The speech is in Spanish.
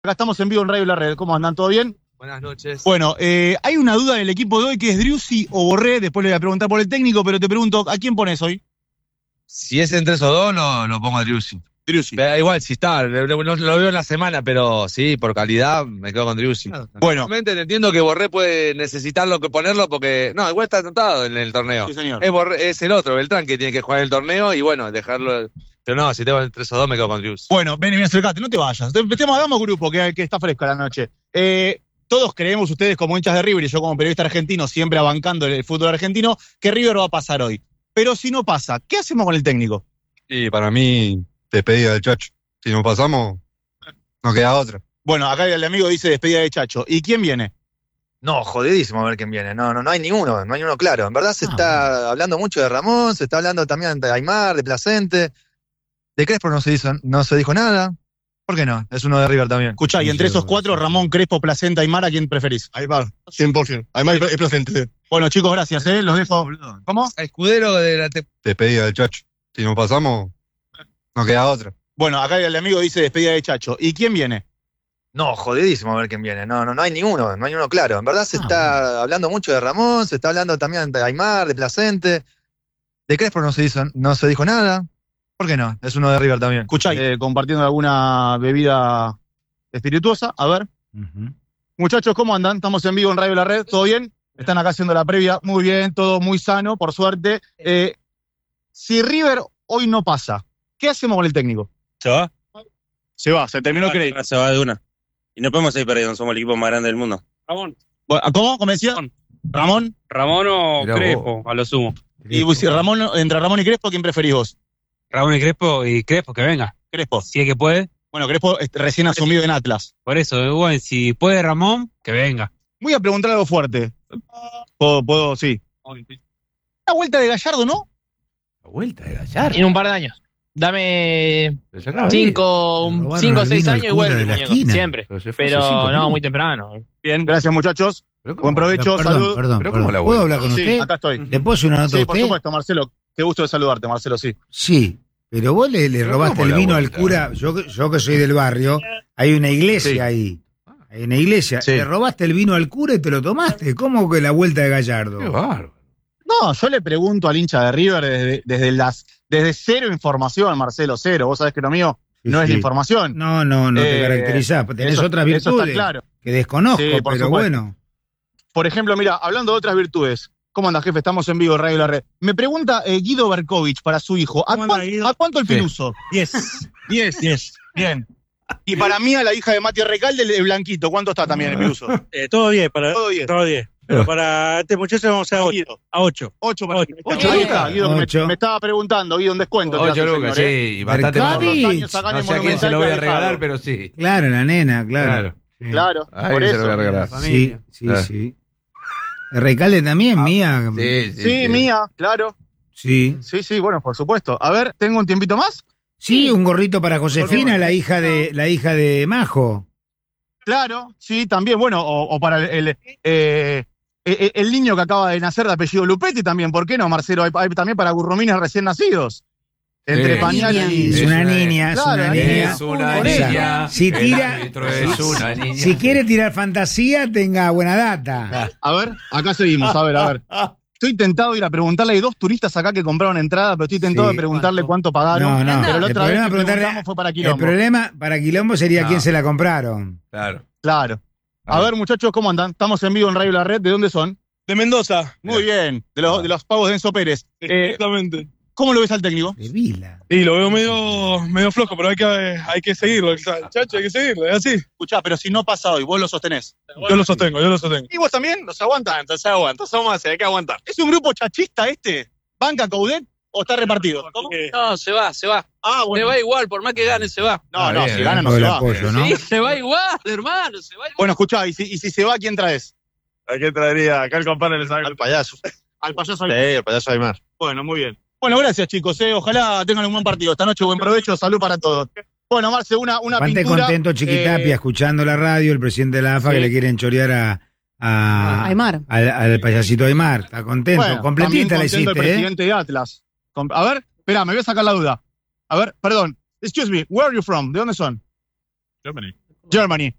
Acá estamos en vivo en Radio La Red. ¿Cómo andan? ¿Todo bien? Buenas noches. Bueno, hay una duda en el equipo de hoy que es Driussi o Borré. Después le voy a preguntar por el técnico, pero te pregunto, ¿a quién pones hoy? Si es en 3 o 2, lo pongo a Driussi. Driussi. Igual, si está, no lo veo en la semana, pero sí, por calidad me quedo con Driussi. Bueno. Realmente entiendo que Borré puede necesitarlo que ponerlo porque, no, igual está anotado en el torneo. Sí, señor. Es el otro, Beltrán, que tiene que jugar el torneo y bueno, dejarlo. Pero no, si tengo el 3 o 2 me quedo con Driussi. Bueno, ven y acercate, no te vayas. Hagamos grupo, que está fresca la noche. Todos creemos, ustedes como hinchas de River y yo como periodista argentino, siempre abancando el fútbol argentino, que River va a pasar hoy. Pero si no pasa, ¿qué hacemos con el técnico? Y para mí, despedida del Chacho. Si no pasamos, no queda otra. Bueno, acá el amigo dice despedida de Chacho. ¿Y quién viene? No, jodidísimo a ver quién viene. No hay ninguno, no hay uno claro. En verdad se está hablando mucho de Ramón, se está hablando también de Aymar, de Placente. De Crespo no se dijo nada. ¿Por qué no? Es uno de River también. Escuchá, y entre esos cuatro, Ramón, Crespo, Placenta, Aymar, ¿a quién preferís? Aymar, 100%. Aymar es Placente. Bueno, chicos, gracias, los dejo. ¿Cómo? Escudero de la Despedida del Chacho. Si no pasamos, no queda otra. Bueno, acá el amigo dice despedida de Chacho. ¿Y quién viene? No, jodidísimo a ver quién viene. No hay ninguno, no hay uno claro. En verdad se está hablando mucho de Ramón, se está hablando también de Aymar, de Placente. De Crespo no se dijo nada. ¿Por qué no? Es uno de River también. Escuchá, compartiendo alguna bebida espirituosa. A ver. Muchachos, ¿cómo andan? Estamos en vivo en Radio La Red. ¿Todo bien? Están acá haciendo la previa. Muy bien, todo muy sano, por suerte. Si River hoy no pasa, ¿qué hacemos con el técnico? ¿Se va? Se va, se terminó el crédito. Se va de una. Y no podemos seguir perdiendo, somos el equipo más grande del mundo. Ramón. ¿Cómo? ¿Cómo decía? ¿Ramón? Ramón o Mirá Crespo, a lo sumo. Y si Ramón, entre Ramón y Crespo, ¿quién preferís vos? Ramón y Crespo, que venga. Crespo. Si es que puede. Bueno, Crespo recién asumido en Atlas. Por eso, bueno, si puede Ramón, que venga. Voy a preguntar algo fuerte. ¿Puedo? Sí. La vuelta de Gallardo, ¿no? La vuelta de Gallardo. En un par de años. Dame 5 o 6 años y vuelve, muñeco. Siempre. Pero no, muy temprano. Bien, gracias, muchachos. Buen provecho, salud. Perdón. ¿Puedo hablar con usted? Sí, acá estoy. ¿Le puedo hacer una nota a Sí, usted? por supuesto, Marcelo. Qué gusto de saludarte, Marcelo, sí. Sí, pero vos le robaste el vino al cura. Yo que soy del barrio, hay una iglesia ahí. Hay una iglesia. Sí. Le robaste el vino al cura y te lo tomaste. ¿Cómo que la vuelta de Gallardo? Qué bárbaro. No, yo le pregunto al hincha de River desde cero información, Marcelo, cero. Vos sabés que lo mío no es la información. No te caracterizás. Tenés otras Eso virtudes está claro. que desconozco, Sí, por pero supuesto. bueno. Por ejemplo, mira, hablando de otras virtudes. ¿Cómo anda, jefe? Estamos en vivo en Radio La Red. Me pregunta Guido Berkovich para su hijo. ¿A cuánto el Piluso? 10. 10. Bien. Y para mí, a la hija de Mati Recalde, el blanquito, ¿cuánto está también el Piluso? Todo 10, Todo 10. Todo 10. Pero para este muchacho vamos a 8. A 8. 8 para Ocho. Ahí está, Guido, que Ocho. me estaba preguntando, Guido, un descuento. te 8 hace, lucas, señor, sí, y bastante Mercado. más. Los años acá en No el sé a quién se lo voy a Monumental regalar, que pero sí. Claro, la nena, claro. Sí. Claro, Ay, por se lo voy a eso. regalar. Sí. ¿El Recalde también, mía? Sí, mía, claro. Sí. Sí, bueno, por supuesto. A ver, ¿tengo un tiempito más? Sí, un gorrito para Josefina, la hija de Majo. Claro, sí, también. Bueno, o para el niño que acaba de nacer de apellido Lupetti también, ¿por qué no, Marcelo? Hay también para gurrumines recién nacidos. Entre pañal y... Es una niña, Claro, Es una Por eso. niña. Si tira- El árbitro es una niña. Si quiere tirar fantasía, tenga buena data. A ver, acá seguimos, a ver. Estoy tentado de ir a preguntarle, hay 2 turistas acá que compraron entrada, pero estoy tentado Sí. de preguntarle cuánto pagaron. No. Pero la El otra vez problema, que preguntamos fue para el Quilombo. problema para Quilombo sería No. quién se la compraron. Claro. Claro. A ver, muchachos, ¿cómo andan? Estamos en vivo en Radio La Red. ¿De dónde son? De Mendoza. Muy bien, de los pagos de Enzo Pérez. Exactamente. ¿Cómo lo ves al técnico? De Vila. Sí, lo veo medio flojo, pero hay que seguirlo. Chacho, hay que seguirlo, es así. Escuchá, pero si no pasa hoy, vos lo sostenés. Yo lo sostengo. ¿Y vos también? ¿Los aguantan? Entonces aguanta, somos así, hay que aguantar. ¿Es un grupo chachista este? ¿Banca Coudet o está repartido? No, se va. Ah, Se va igual, por más que gane, se va. No, bien, si gana no Todo se el va. apoyo, ¿no? Sí, se va igual, hermano, se va igual. Bueno, escuchá, y si se va, ¿quién traes? ¿A quién traería? Acá el compadre le sabe. Al payaso. Al payaso. Sí, el payaso Aymar. Bueno, muy bien. Bueno, gracias, chicos. Ojalá tengan un buen partido. Esta noche, buen provecho. Salud para todos. Bueno, Marce, una Bastante pintura... contento Chiquitapia escuchando la radio, el presidente de la AFA sí. que le quieren chorear Aymar. al payasito Aymar. Está contento. Bueno, Completita la también hiciste, contento el presidente de Atlas. A ver, espera, me voy a sacar la duda. A ver, perdón. Excuse me, where are you from? ¿De dónde son? Germany. Germany.